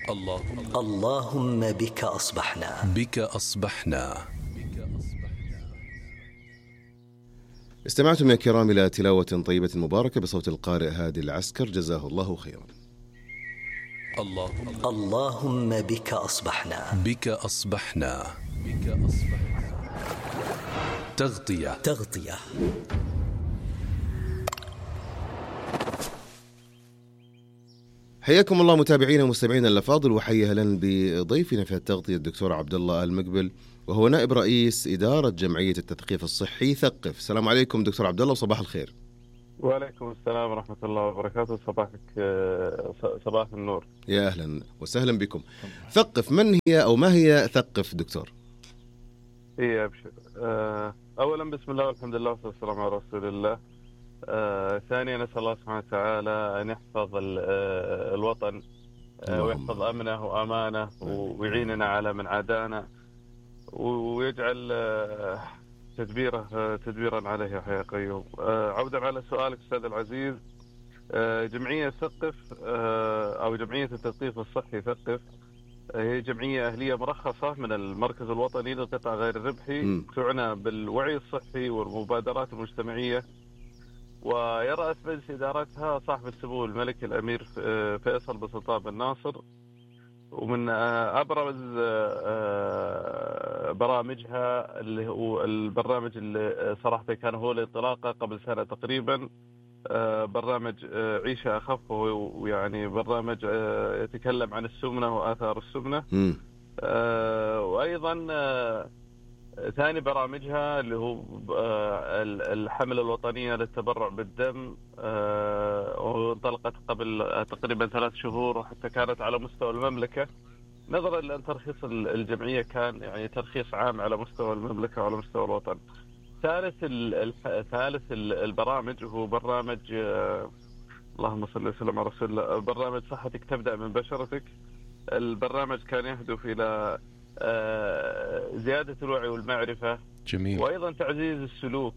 اللهم بك أصبحنا. استمعتم يا كرام إلى تلاوة طيبة مباركة بصوت القارئ هادي العسكر، جزاه الله خيرا. اللهم بك أصبحنا. تغطية. حياكم الله متابعينا ومستمعينا الأفاضل، وحيا أهلا بضيفنا في التغطية الدكتور عبد الله المقبل، وهو نائب رئيس إدارة جمعية التثقيف الصحي ثقف. السلام عليكم دكتور عبد الله وصباح الخير. وعليكم السلام ورحمة الله وبركاته. صباح النور. يا أهلا وسهلا بكم. ثقف، من هي أو ما هي ثقف دكتور؟ إيه أبشر. أولا بسم الله والحمد لله والصلاة والسلام على رسول الله. ثانيا نسأل الله سبحانه وتعالى أن يحفظ الوطن ويحفظ أمنه وأمانه ويعيننا على من عادانا ويجعل تدبيرا عليه يا حي قيوم. عودا على سؤالك أستاذ العزيز، جمعية ثقف أو جمعية التثقيف الصحي ثقف هي جمعية أهلية مرخصة من المركز الوطني للقطاع غير الربحي، تعنى بالوعي الصحي والمبادرات المجتمعية، ويرأس مجلس إدارتها صاحب السمو الملك الأمير فيصل بن سلطان بن ناصر. ومن أبرز برامجها اللي هو البرنامج اللي صراحة كان هو الانطلاقة قبل سنة تقريبا، برنامج عيشة أخف، ويعني برنامج يتكلم عن السمنة وآثار السمنة. وأيضا ثاني برامجها اللي هو الحملة الوطنية للتبرع بالدم، وانطلقت قبل تقريبا 3 شهور، وحتى كانت على مستوى المملكة، نظرا لأن ترخيص الجمعية كان يعني ترخيص عام على مستوى المملكة وعلى مستوى الوطن. ثالث البرامج هو برنامج اللهم صل وسلم على رسول الله، برنامج صحتك تبدأ من بشرتك. البرنامج كان يهدف إلى زيادة الوعي والمعرفة. جميل. وأيضا تعزيز السلوك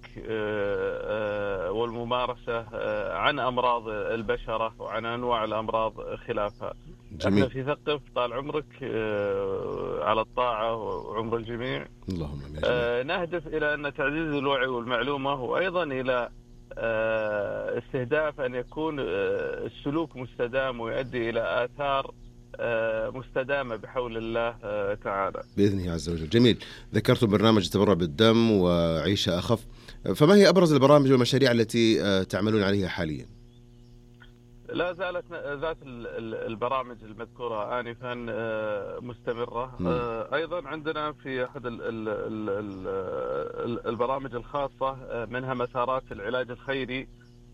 والممارسة عن أمراض البشرة وعن أنواع الأمراض خلافها. جميل. احنا في ثقف طال عمرك على الطاعة وعمر الجميع. اللهم نهدف إلى أن تعزيز الوعي والمعلومة، وأيضا إلى استهداف أن يكون السلوك مستدام ويؤدي إلى آثار مستدامة بحول الله تعالى بإذنه عز وجل. جميل. ذكرت برنامج التبرع بالدم وعيشة أخف، فما هي أبرز البرامج والمشاريع التي تعملون عليها حاليا؟ لا زالت ذات البرامج المذكورة آنفا مستمرة. أيضا عندنا في أحد البرامج الخاصة منها مسارات العلاج الخيري،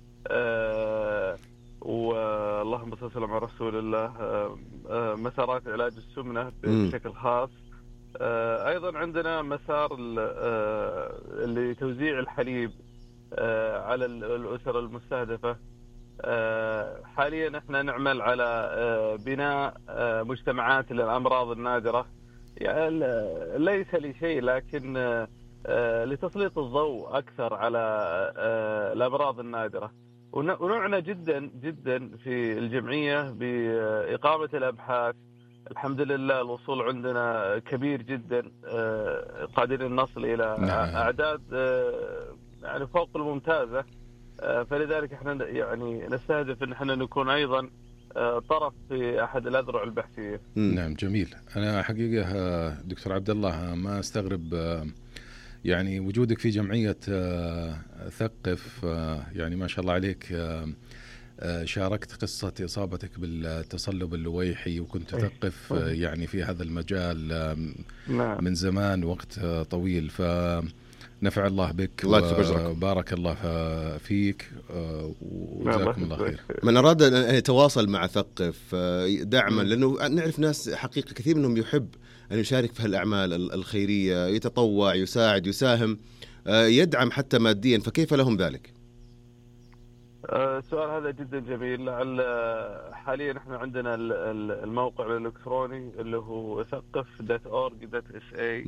واللهم صل وسلم على رسول الله، مسارات علاج السمنة بشكل خاص. أيضا عندنا مسار لتوزيع الحليب على الأسر المستهدفة. حاليا احنا نعمل على بناء مجتمعات للأمراض النادرة، يعني ليس لشيء لكن لتسليط الضوء أكثر على الأمراض النادرة. ونعنى جدا في الجمعية بإقامة الأبحاث. الحمد لله الوصول عندنا كبير جدا، قادرين نصل إلى أعداد يعني فوق الممتازة. فلذلك احنا يعني نستهدف ان احنا نكون ايضا طرف في احد الاذرع البحثيه. نعم جميل. انا حقيقه دكتور عبد الله ما استغرب يعني وجودك في جمعيه ثقف، يعني ما شاء الله عليك. شاركت قصة إصابتك بالتصلب اللويحي وكنت تثقف يعني في هذا المجال من زمان وقت طويل، فنفع الله بك وبارك الله فيك وجزاكم الله خير. من أراد أن يتواصل مع ثقف دعما، لأنه نعرف ناس حقيقة كثير منهم يحب أن يشارك في هالأعمال الخيرية، يتطوع، يساعد، يساهم، يدعم حتى ماديا، فكيف لهم ذلك؟ السؤال هذا جدا جميل. حاليا احنا عندنا الموقع الإلكتروني اللي هو ثقف.org.sa،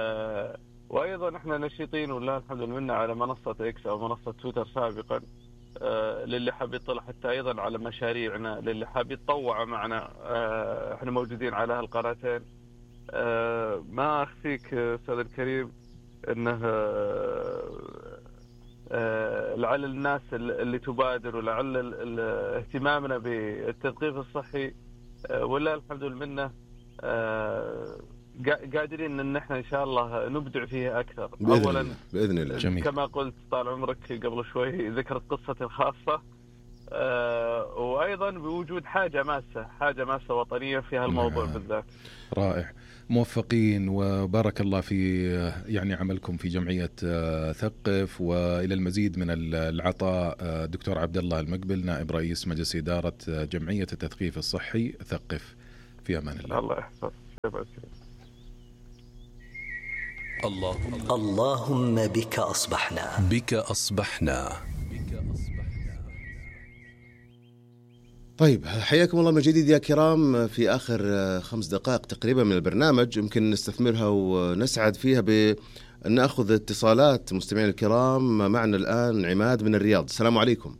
وايضا احنا نشيطين والله الحمد لله على منصة اكس او منصة تويتر سابقا. للي حاب يطلع حتى أيضا على مشاريعنا، للي حاب يتطوع معنا. احنا موجودين على هالقناتين. ما أخفيك أستاذ الكريم أنه لعل الناس اللي تبادر، ولعل اهتمامنا بالتثقيف الصحي ولا الحمد لله قادرين ان احنا ان شاء الله نبدع فيه اكثر. اولا باذن الله. جميل. كما قلت طال عمرك قبل شوي ذكرت قصتي الخاصه، وايضا بوجود حاجه ماسه وطنيه في هالموضوع بالذات. رائع، موفقين وبارك الله في يعني عملكم في جمعية ثقف. وإلى المزيد من العطاء دكتور عبد الله المقبل، نائب رئيس مجلس إدارة جمعية التثقيف الصحي ثقف. في أمان الله. الله يحفظك. اللهم بك أصبحنا. طيب، حياكم الله من جديد يا كرام في آخر 5 دقائق تقريبا من البرنامج، يمكن نستثمرها ونسعد فيها بأن نأخذ اتصالات مستمعين الكرام. معنا الآن عماد من الرياض. السلام عليكم.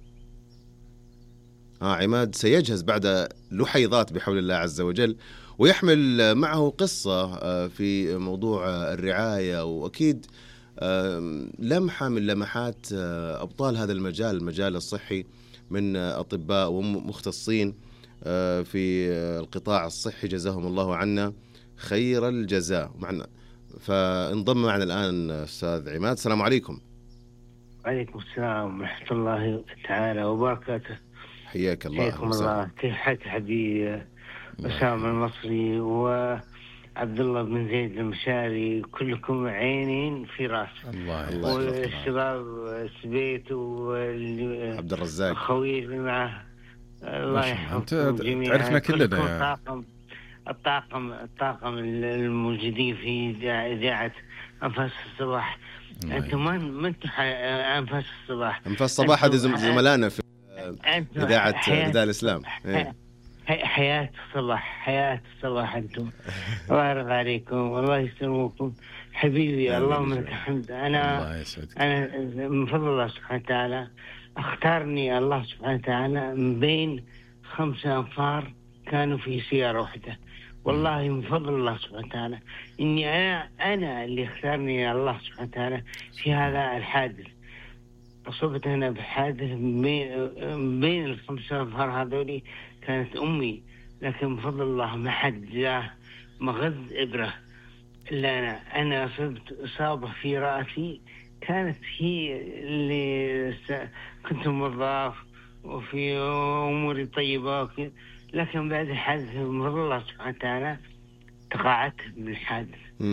عماد سيجهز بعد لحيظات بحول الله عز وجل، ويحمل معه قصة في موضوع الرعاية، وأكيد لمحة من لمحات أبطال هذا المجال الصحي من أطباء ومختصين في القطاع الصحي، جزاهم الله عنا خير الجزاء. معنا فانضم معنا الآن أستاذ عماد. السلام عليكم. وعليكم السلام ورحمة الله تعالى وبركاته. حياك الله. حياكم الله. كيف حالك حبيبي أسامة المصري وعبد الله بن زيد المشاري، كلكم عينين في راس. الله والشباب سبيت عبد الرزاق خوي اللي معه، الله يحفظكم جميعا. تعرفنا كلنا الطاقم الموجودين في إذاعة أنفاس الصباح. أنتم من أنفاس الصباح. أنفاس الصباح هذه زملائنا في إذاعة نداء الإسلام. حياة الصباح أنتم. الله يرضى عليكم والله يسلمكم حبيبي. اللهم لك الحمد. أنا من فضل الله سبحانه وتعالى اختارني الله سبحانه وتعالى من بين 5 أنفار كانوا في سيارة واحدة. والله من فضل الله سبحانه وتعالى إني أنا اللي اختارني الله سبحانه وتعالى في هذا الحادث. أصبت أنا بحادث بين 5 أنفار هذولي كانت أمي، لكن بفضل الله ما حد جاء مغز إبرة إلا أنا أصبت إصابة في رأسي كانت هي اللي كنت موظف وفي أموري طيبة لكن بعد الحادث بفضل الله سبحانه وتعالى تقاعدت من الحادث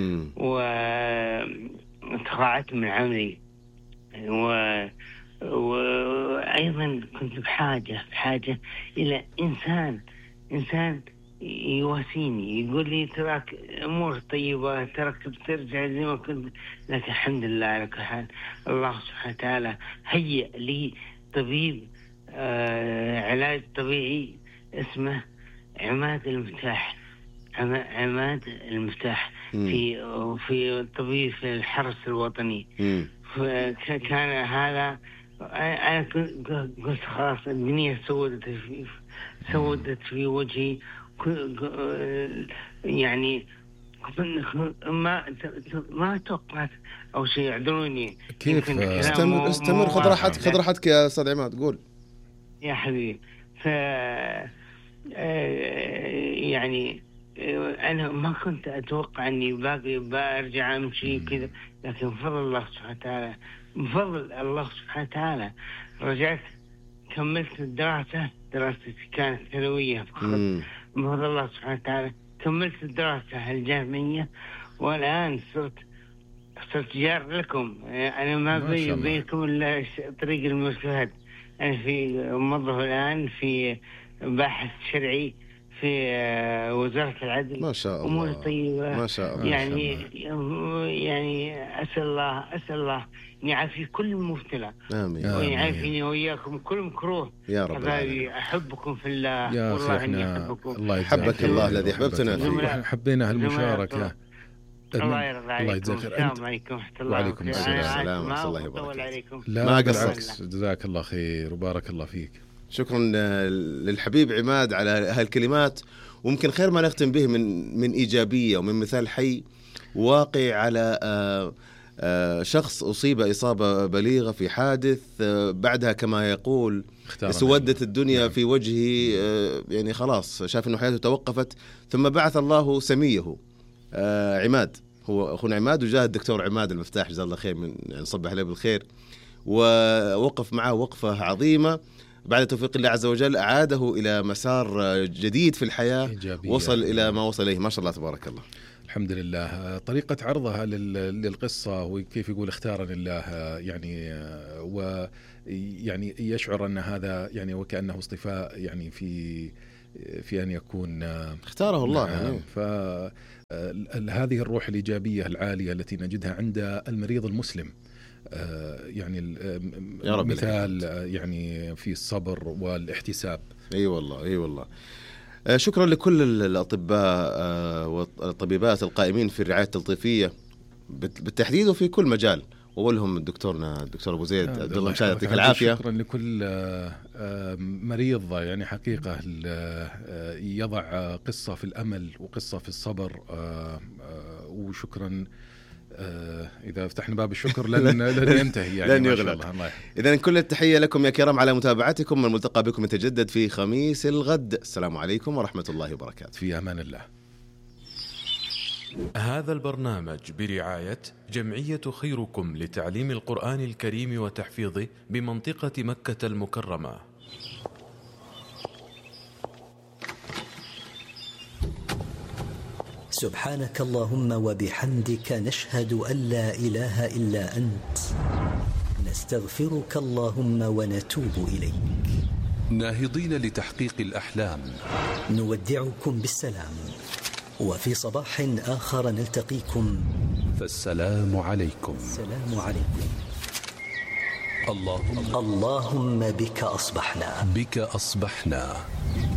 وتقاعدت من عملي، وأيضا كنت بحاجة إلى إنسان يواسيني، يقول لي تراك أمور طيبة، تراك بترجع زي ما كنت. لكن الحمد لله على كل حال الله سبحانه وتعالى هيئ لي طبيب علاج طبيعي اسمه عماد المفتاح في طبيب في الحرس الوطني. فكان هذا أنا قلت خلاص الدنيا سودت في وجهي، يعني ما توقعت أو شيء. يعذروني. كيف استمر خذ راحتك يا أستاذ عماد. قول يا حبيبي. يعني أنا ما كنت أتوقع أني برجع أمشي كذا، لكن بفضل الله سبحانه وتعالى رجعت كملت دراستي كانت ثانوية فقط. بفضل الله سبحانه وتعالى كملت الدراسة الجامعية، والآن صرت جار لكم. أنا ما بينكم إلا طريق المشهد. أنا في موظف الآن في باحث شرعي في وزارة العدل. ما شاء الله. أمور طيبة ما شاء الله. يعني أسأل الله أن يعافي كل مبتلى، ويعافيني وإياكم كل مكروه. يا رب العالمين. أحبكم في الله. يا أخي احنا الله يحبك الله الذي أحببتنا فيه. حبينا هالمشاركة. الله يرضى عليكم. الله يجزاك خير. السلام عليكم ورحمة الله وعليكم السلام ورحمة الله وبركاته. لا بالعكس، جزاك الله خير وبارك الله فيك. شكرا للحبيب عماد على هالكلمات، وممكن خير ما نختم به من إيجابية ومن مثال حي واقع على شخص أصيب إصابة بليغة في حادث، بعدها كما يقول سودت الدنيا في وجهه، يعني خلاص شاف أنه حياته توقفت، ثم بعث الله سميه عماد، هو أخونا عماد، وجاء الدكتور عماد المفتاح جزاه الله خير، من نصبح عليه بالخير، ووقف معه وقفة عظيمة. بعد توفيق الله عز وجل أعاده إلى مسار جديد في الحياة، وصل إلى ما وصل إليه، ما شاء الله تبارك الله. الحمد لله. طريقة عرضها للقصة وكيف يقول اختارني الله، يعني ويعني يشعر أن هذا يعني وكأنه اصطفاء، يعني في أن يكون اختاره الله. يعني فهذه الروح الإيجابية العالية التي نجدها عند المريض المسلم، يعني مثال يعني في الصبر والاحتساب. اي والله اي والله. شكرا لكل الأطباء والطبيبات القائمين في الرعاية التلطيفية بالتحديد وفي كل مجال، وأولهم دكتورنا الدكتور أبو زيد، الله مشاهد يعطيك العافية. شكرا لكل مريض يعني حقيقة يضع قصة في الأمل وقصة في الصبر، وشكرا. إذا فتحنا باب الشكر لن ينتهي يعني، لن يغلق. إذن كل التحية لكم يا كرام على متابعتكم، الملتقى بكم يتجدد في خميس الغد. السلام عليكم ورحمة الله وبركاته. في أمان الله. هذا البرنامج برعاية جمعية خيركم لتعليم القرآن الكريم وتحفيظه بمنطقة مكة المكرمة. سبحانك اللهم وبحمدك، نشهد أن لا إله إلا أنت، نستغفرك اللهم ونتوب إليك. ناهضين لتحقيق الأحلام، نودعكم بالسلام، وفي صباح آخر نلتقيكم، فالسلام عليكم. السلام عليكم. اللهم بك أصبحنا، بك أصبحنا.